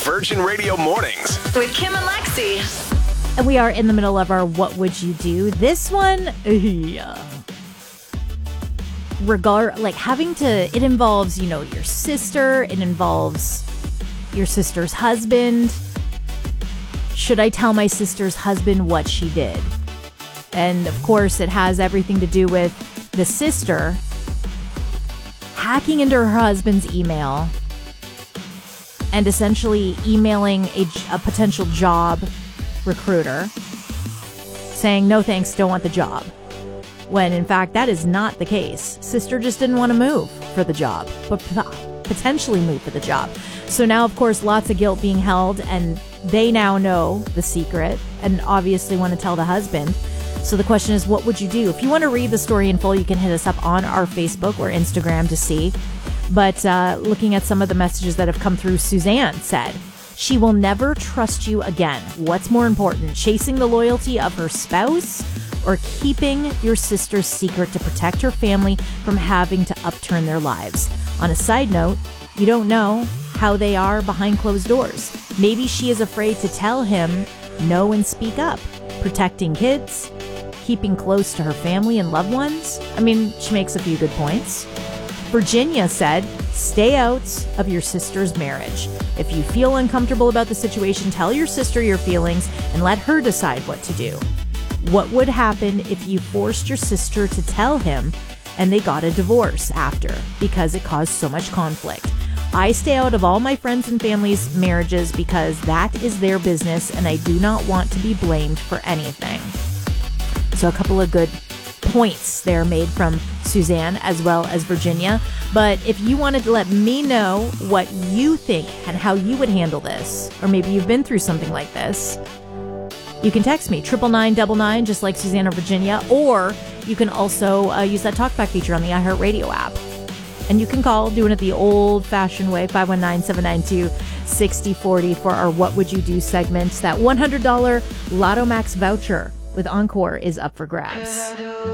Virgin Radio Mornings with Kim and Lexi. And we are in the middle of our What Would You Do? This one, it involves, your sister. It involves your sister's husband. Should I tell my sister's husband what she did? And of course, it has everything to do with the sister hacking into her husband's email and essentially emailing a potential job recruiter saying, no thanks, don't want the job. When in fact, that is not the case. Sister just didn't want to move for the job, but potentially move for the job. So now, of course, lots of guilt being held, and they now know the secret and obviously want to tell the husband. So the question is, what would you do? If you want to read the story in full, you can hit us up on our Facebook or Instagram to see. But looking at some of the messages that have come through, Suzanne said, she will never trust you again. What's more important, chasing the loyalty of her spouse or keeping your sister's secret to protect her family from having to upturn their lives? On a side note, you don't know how they are behind closed doors. Maybe she is afraid to tell him no and speak up. Protecting kids, keeping close to her family and loved ones. I mean, she makes a few good points. Virginia said, stay out of your sister's marriage. If you feel uncomfortable about the situation, tell your sister your feelings and let her decide what to do. What would happen if you forced your sister to tell him and they got a divorce after because it caused so much conflict? I stay out of all my friends and family's marriages because that is their business and I do not want to be blamed for anything. So a couple of good points there made from Suzanne as well as Virginia. But if you wanted to let me know what you think and how you would handle this, or maybe you've been through something like this, you can text me, 99999, just like Suzanne or Virginia, or you can also use that TalkBack feature on the iHeartRadio app. And you can call, doing it the old-fashioned way, 519-792-6040 for our What Would You Do segment. That $100 Lotto Max voucher with Encore is up for grabs.